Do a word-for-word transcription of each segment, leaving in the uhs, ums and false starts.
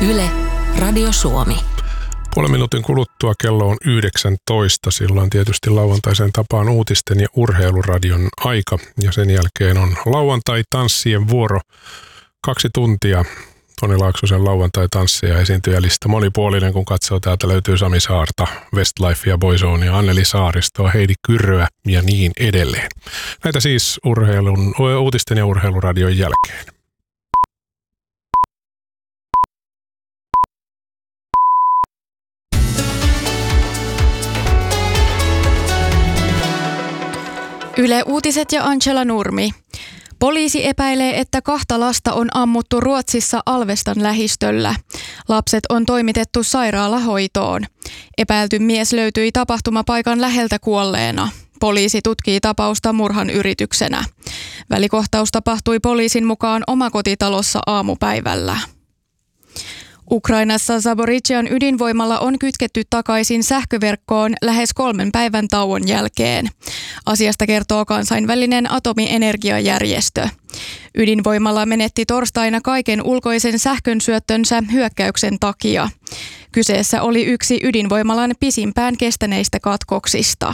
Yle, Radio Suomi. Puolen minuutin kuluttua kello on yhdeksäntoista. Silloin tietysti lauantaisen tapaan uutisten ja urheiluradion aika. Ja sen jälkeen on lauantai-tanssien vuoro. Kaksi tuntia. Toni Laaksosen lauantai-tanssi ja esiintyjälista monipuolinen, kun katsoo. Täältä löytyy Sami Saarta, Westlifea, Boyzonea, Anneli Saaristoa, Heidi Kyrröä ja niin edelleen. Näitä siis urheilun, uutisten ja urheiluradion jälkeen. Yle Uutiset ja Angela Nurmi. Poliisi epäilee, että kahta lasta on ammuttu Ruotsissa Alvestan lähistöllä. Lapset on toimitettu sairaalahoitoon. Epäilty mies löytyi tapahtumapaikan läheltä kuolleena. Poliisi tutkii tapausta murhan yrityksenä. Välikohtaus tapahtui poliisin mukaan omakotitalossa aamupäivällä. Ukrainassa Zaporizhian ydinvoimalla on kytketty takaisin sähköverkkoon lähes kolmen päivän tauon jälkeen. Asiasta kertoo kansainvälinen atomienergiajärjestö. Ydinvoimala menetti torstaina kaiken ulkoisen sähkön syöttönsä hyökkäyksen takia. Kyseessä oli yksi ydinvoimalan pisimpään kestäneistä katkoksista.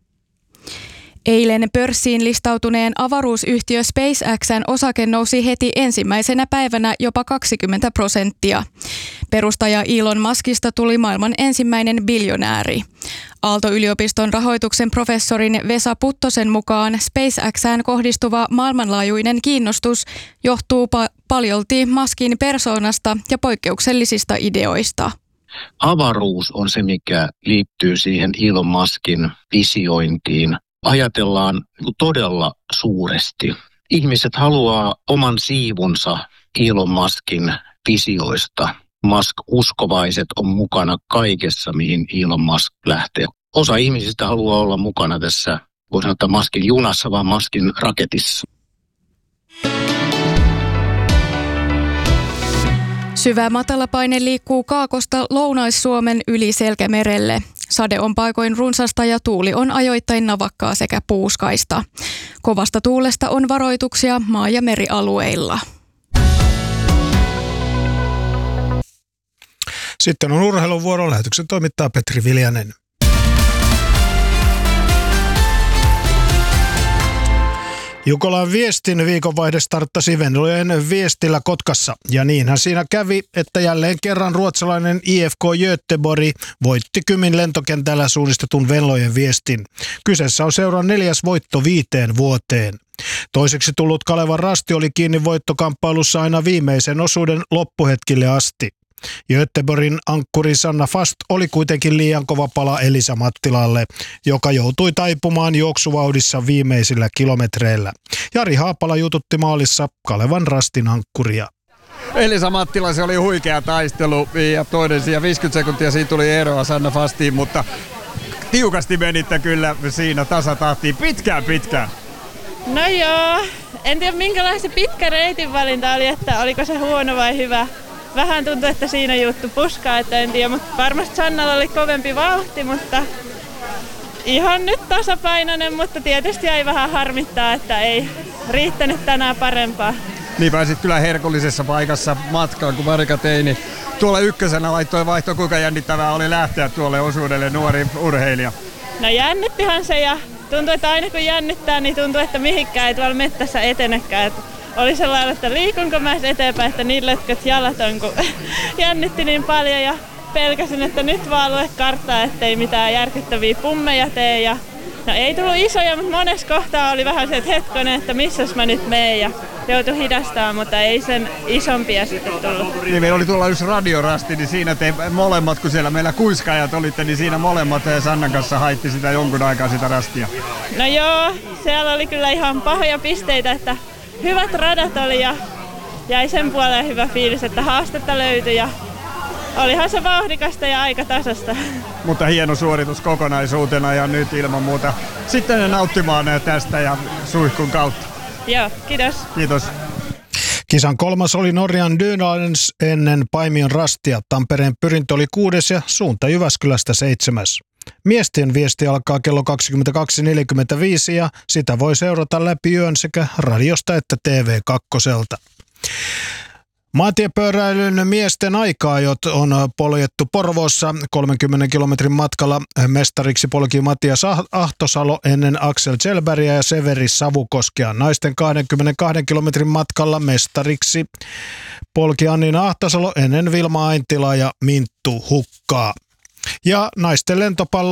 Eilen pörssiin listautuneen avaruusyhtiö SpaceXn osake nousi heti ensimmäisenä päivänä jopa kaksikymmentä prosenttia. Perustaja Elon Muskista tuli maailman ensimmäinen biljonääri. Aalto-yliopiston rahoituksen professorin Vesa Puttosen mukaan SpaceXään kohdistuva maailmanlaajuinen kiinnostus johtuu pa- paljolti Muskin persoonasta ja poikkeuksellisista ideoista. Avaruus on se, mikä liittyy siihen Elon Muskin visiointiin. Ajatellaan todella suuresti. Ihmiset haluaa oman siivunsa Elon Muskin visioista. Musk-uskovaiset on mukana kaikessa, mihin Elon Musk lähtee. Osa ihmisistä haluaa olla mukana tässä, voi sanoa, että Muskin junassa, vaan Muskin raketissa. Syvä matalapaine liikkuu Kaakosta Lounais-Suomen yli Selkämerelle. Sade on paikoin runsasta ja tuuli on ajoittain navakkaa sekä puuskaista. Kovasta tuulesta on varoituksia maa- ja merialueilla. Sitten on urheiluvuoro. Lähetyksen toimittaa Petri Viljanen. Jukolan Viestin viikonvaihde starttasi Venlojen Viestillä Kotkassa. Ja niinhän siinä kävi, että jälleen kerran ruotsalainen I F K Göteborg voitti Kymin lentokentällä suunnistetun Venlojen Viestin. Kyseessä on seuran neljäs voitto viiteen vuoteen. Toiseksi tullut Kalevan Rasti oli kiinni voittokamppailussa aina viimeisen osuuden loppuhetkille asti. Göteborgin ankkuri Sanna Fast oli kuitenkin liian kova pala Elisa Mattilalle, joka joutui taipumaan juoksuvauhdissa viimeisillä kilometreillä. Jari Haapala jututti maalissa Kalevan Rastin ankkuria. Elisa Mattila, se oli huikea taistelu ja toinen sija viisikymmentä sekuntia siitä tuli eroa Sanna Fastiin, mutta tiukasti menitte kyllä siinä tasatahtiin pitkään pitkään. No joo, en tiedä minkälainen pitkä reitin valinta oli, että oliko se huono vai hyvä. Vähän tuntui, että siinä juttu puskaa, että en tiedä, mutta varmasti Sannalla oli kovempi vauhti, mutta ihan nyt tasapainoinen, mutta tietysti jäi vähän harmittaa, että ei riittänyt tänään parempaa. Niin pääsit kyllä herkullisessa paikassa matkaan, kun Marika Teini tuolla ykkösenä laittoi vaihto, kuinka jännittävää oli lähteä tuolle osuudelle nuori urheilija? No jännittihän se ja tuntui, että aina kun jännittää, niin tuntuu, että mihinkään ei tuolla mettässä etenekään. Oli sellainen, että liikunko mä eteenpäin, että niin lötkät jalat on, kun jännitti niin paljon ja pelkäsin, että nyt vaan lue karttaa, ettei mitään järkyttäviä pummeja tee. Ja, no ei tullut isoja, mutta monessa kohtaa oli vähän se, että hetkonen, että missäs mä nyt meen ja joutui hidastamaan, mutta ei sen isompia sitten tullut. Niin meillä oli tuolla yksi radiorasti, niin siinä te molemmat, kun siellä meillä kuiskaajat olitte, niin siinä molemmat Sannan kanssa haitti sitä jonkun aikaa sitä rastia. No joo, siellä oli kyllä ihan pahoja pisteitä, että hyvät radat oli ja jäi sen puoleen hyvä fiilis, että haastetta löytyi ja olihan se vauhdikasta ja aika tasasta. Mutta hieno suoritus kokonaisuutena ja nyt ilman muuta sitten nauttimaan tästä ja suihkun kautta. Joo, kiitos. Kiitos. Kisan kolmas oli Norjan Dynalens ennen Paimion Rastia. Tampereen Pyrintö oli kuudes ja suunta Jyväskylästä seitsemäs. Miesten viesti alkaa kello kaksikymmentäkaksi neljäkymmentäviisi ja sitä voi seurata läpi yön sekä radiosta että T V kaksi. Maantiepyöräilyn miesten aika-ajot on poljettu Porvoossa. kolmenkymmenen kilometrin matkalla mestariksi polki Matias Ahtosalo ennen Axel Zelbergia ja Severi Savukoskea. Naisten kaksikymmentäkaksi kilometrin matkalla mestariksi polki Annina Ahtosalo ennen Vilma Aintilaa ja Minttu Hukkaa. Ja naisten lentopallo